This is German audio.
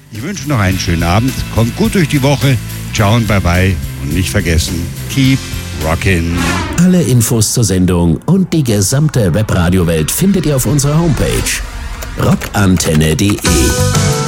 Ich wünsche noch einen schönen Abend. Kommt gut durch die Woche. Ciao und bye-bye. Und nicht vergessen, keep rockin'. Alle Infos zur Sendung und die gesamte Webradiowelt findet ihr auf unserer Homepage rockantenne.de.